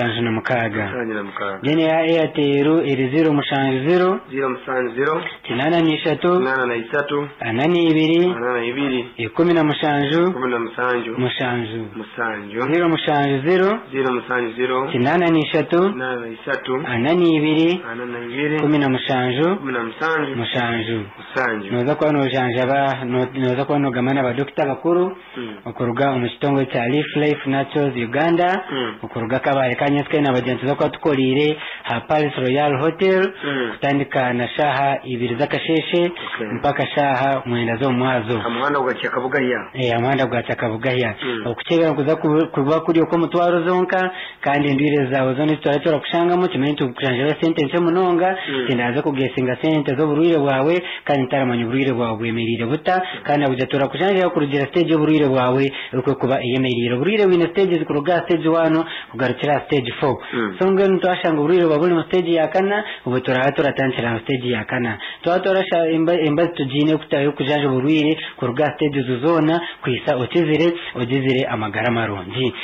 mushanju na mukaga jene ya Airtel iri 0 kinana n'eshatu anani ibiri ikumi na mushanju mushanju 0 kinana n'eshatu anani ibiri ikumi na mushanju mushanju noza kwa no janjaba noza kwa no gamana ba doctor bakuru okuruga umukitongo cya Leaf Life Naturals Uganda okuruga kabare kanyaske na bagenzi zo kwa tukolire ha Palace Royal Hotel kutandika na shaha ibiri zakasheshe mpaka shaha mwenda zo mwazo amanda ugacha kabugaya amanda ugacha kabugaya okuchebera kuza kuba kuri uko mutwaro zonka kandi ndwire zawe zo nitwara kushanga mu kimentu kujanjaba sentence munonga tindaza kugesinga sente zo burwire bwawe kandi taramanya burwire bwawe bwemerire buta kandi abujatura kujanjaba kurugira stage burwire bwawe uko kuba iyemerire burwire wina stage zikuruga stage 1 kugarukira stage 4 songa ntwashanga burwire bwabuli mu stage ya kana ubutura turatangira stage ya kana twatorasha imba tujine kutayo kujanja burwire kuruga stage zuzona kwisa ogizire amagara maronji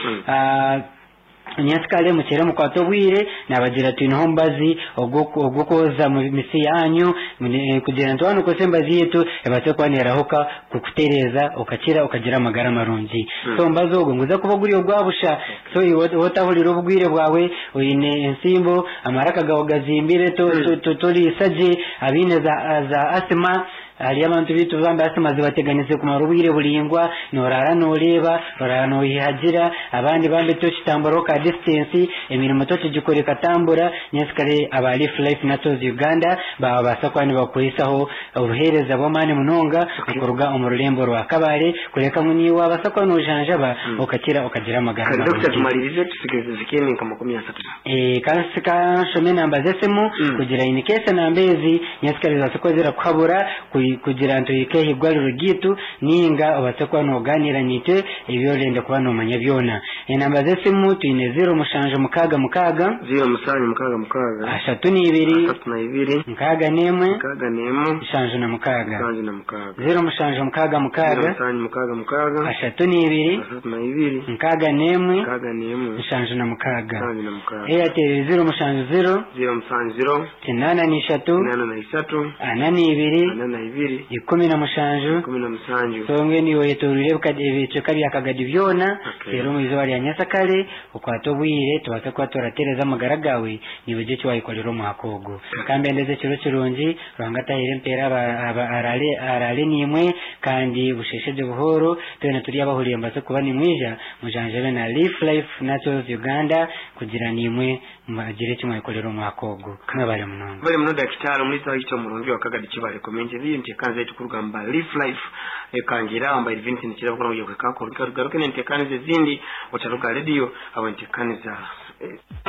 nyaskale mukera mukwato bwire nabagira ati no mbazi ogukoza mu misi yanyu kugira ntwano ko sembazi yetu ebate kwanerahoka kukutereza okakira okagira amagara maronji so mbazo nguza kuba guri ogwabusha so wotahulira ubwire bwawe oyine ensimbo amaraka gazimbire toli saje abine za asma ali abantu bitu bamba asema zibateganize ku marubire bulingwa norara noreba norara no yihagira abandi bambe to kitambaro ka distance emirimo to gikoreka tambura nyesikare aba Leaf Life Naturals Uganda baba basakwani bakoyisaho uruhereza bomane munonga kuruga umurulembo rwa kabare kureka munyiwa abasakwani ujanjaba okakira okagira amagara Dr. tumalirize tusigeze zikeni kama 13 kansika shome namba zesemu kugira inikese nambezi nyesikare zasokozera kuhabura kugira nto ikehe gwaliro gitu ninga abatakwa no ganira nite ebyolende kuba no manya byona enamba zesimu tuine 0 mushanjo mukaga 0 ashatu ni ibiri mukaga nemwe mushanjo na mukaga 0 mushanjo mukaga ashatu ni ibiri mukaga nemwe mushanjo na mukaga Airtel 0 mushanjo 0 kinana ni shatu anani ibiri ikumi na mushanju songe niyo yetorure bukadebece kali akagadi byona rero mu izo ari nyasakale ukwato bwire tubaka kwa toratereza magaragawe nibeje cyo wayikorero mu hakogo kambe ndeze kiro kironji rwangata ire mpera arale nimwe kandi bushesheje buhoro tena turi abahuriye mbaze kuba ni mwija mujanjebe na Leaf Life Naturals Uganda kugira nimwe magire cyo wayikorero mu hakogo kabare munonga bari muno dakitaro muri tawo cyo murundi wakagadi kibare comment zindi kanze tukurugamba Leaf Life ekangira amba Vincent kira bakora uyoka kako garuke ntekanize zindi otaruka radio abantekaniza